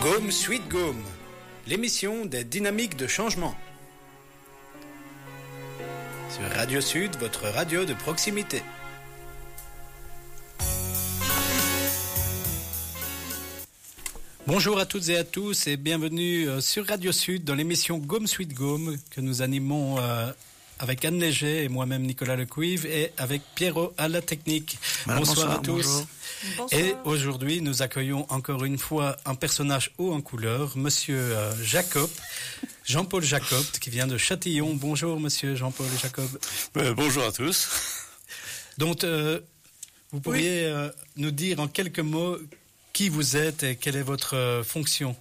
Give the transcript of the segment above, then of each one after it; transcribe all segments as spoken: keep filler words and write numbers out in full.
Gaume Suite Gaume, l'émission des dynamiques de changement. Sur Radio Sud, votre radio de proximité. Bonjour à toutes et à tous et bienvenue sur Radio Sud dans l'émission Gaume Suite Gaume que nous animons euh, avec Anne Léger et moi-même Nicolas Lecuivre et avec Pierrot à la technique. Madame, bonsoir, bonsoir à tous. Bonjour. Bonsoir. Et aujourd'hui, nous accueillons encore une fois un personnage haut en couleur, Monsieur euh, Jacob, Jean-Paul Jacob, qui vient de Châtillon. Bonjour, Monsieur Jean-Paul Jacob. Euh, bonjour à tous. Donc, euh, vous pourriez oui. euh, nous dire en quelques mots qui vous êtes et quelle est votre euh, fonction?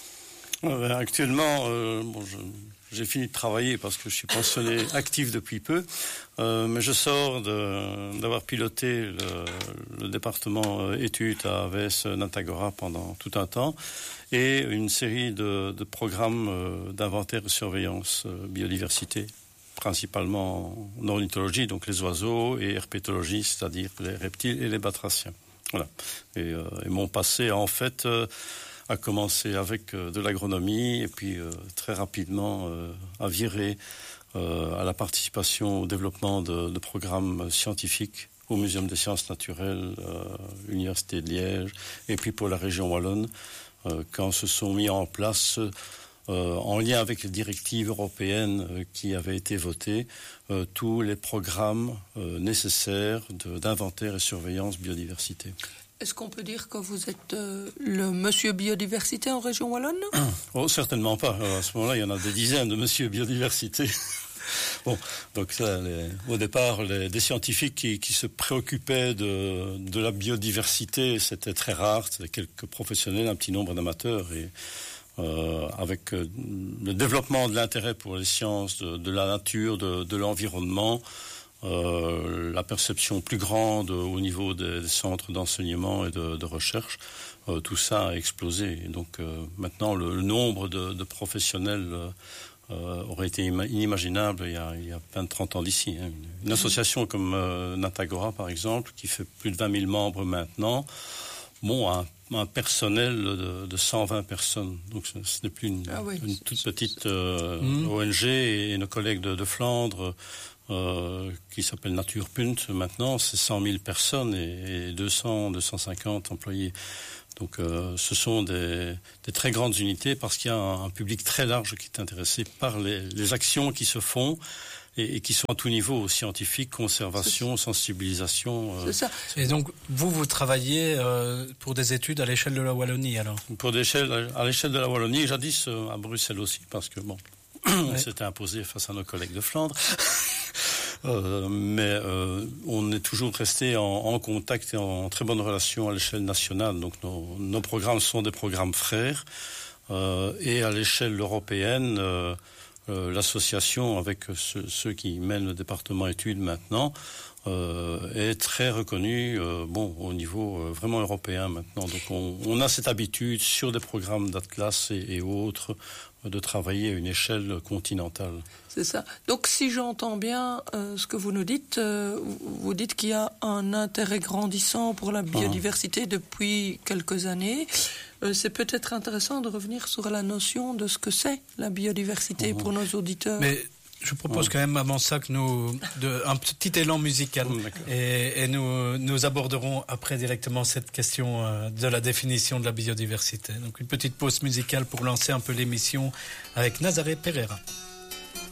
euh, Actuellement, euh, bon, je... J'ai fini de travailler parce que je suis pensionné actif depuis peu, euh, mais je sors de, d'avoir piloté le, le département euh, études à A V S Nantagora pendant tout un temps et une série de, de programmes euh, d'inventaire et surveillance euh, biodiversité, principalement en ornithologie, donc les oiseaux, et herpétologie, c'est-à-dire les reptiles et les batraciens. Voilà. Et, euh, et mon passé, en fait... Euh, a commencé avec euh, de l'agronomie et puis euh, très rapidement euh, a viré euh, à la participation au développement de, de programmes scientifiques au Muséum des sciences naturelles, euh, l'Université de Liège et puis pour la région wallonne euh, quand se sont mis en place euh, en lien avec les directives européennes euh, qui avaient été votées euh, tous les programmes euh, nécessaires de, d'inventaire et surveillance biodiversité. Est-ce qu'on peut dire que vous êtes euh, le monsieur biodiversité en région wallonne? Oh, certainement pas. Alors, à ce moment-là, il y en a des dizaines de monsieur biodiversité. Bon, donc ça, les, au départ, les, des scientifiques qui, qui se préoccupaient de, de la biodiversité, c'était très rare. C'était quelques professionnels, un petit nombre d'amateurs. Et euh, avec euh, le développement de l'intérêt pour les sciences, de, de la nature, de, de l'environnement, Euh, la perception plus grande au niveau des, des centres d'enseignement et de, de recherche, euh, tout ça a explosé. Et donc euh, maintenant, le, le nombre de, de professionnels euh, aurait été inimaginable il y a, il y a vingt trente ans d'ici. Hein. Une, une association comme euh, Nantagora, par exemple, qui fait plus de vingt mille membres maintenant, bon, un, un personnel de, de cent vingt personnes. Donc ce, ce n'est plus une, ah oui. une toute petite euh, mmh. O N G, et, et nos collègues de, de Flandre, Euh, qui s'appelle Nature Punt, maintenant, c'est cent mille personnes et, et deux cents, deux cent cinquante employés. Donc, euh, ce sont des, des très grandes unités parce qu'il y a un, un public très large qui est intéressé par les, les actions qui se font et, et qui sont à tout niveau, scientifique, conservation, c'est sensibilisation. Euh. C'est ça. Et donc, vous, vous travaillez euh, pour des études à l'échelle de la Wallonie, alors? Pour des échelles, à l'échelle de la Wallonie, jadis euh, à Bruxelles aussi, parce que, bon, on ouais. s'était imposé face à nos collègues de Flandre. Euh, mais euh, on est toujours resté en, en contact et en très bonne relation à l'échelle nationale. Donc nos, nos programmes sont des programmes frères. Euh, et à l'échelle européenne, euh, euh, l'association avec ceux, ceux qui mènent le département études maintenant euh, est très reconnue euh, bon, au niveau euh, vraiment européen maintenant. Donc on, on a cette habitude sur des programmes d'Atlas et, et autres de travailler à une échelle continentale. C'est ça. Donc si j'entends bien euh, ce que vous nous dites, euh, vous dites qu'il y a un intérêt grandissant pour la biodiversité ah. depuis quelques années. Euh, c'est peut-être intéressant de revenir sur la notion de ce que c'est la biodiversité ah. pour nos auditeurs. Mais je propose quand même avant ça que nous de, un petit élan musical et, et nous, nous aborderons après directement cette question euh, de la définition de la biodiversité. Donc une petite pause musicale pour lancer un peu l'émission avec Nazaré Pereira.